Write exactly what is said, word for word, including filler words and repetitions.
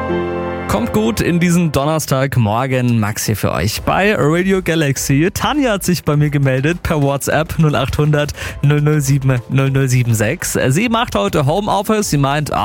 Kommt gut in diesen Donnerstagmorgen. Max hier für euch bei Radio Galaxy. Tanja hat sich bei mir gemeldet per WhatsApp null acht hundert null null sieben null null sieben sechs. Sie macht heute Homeoffice. Sie meint,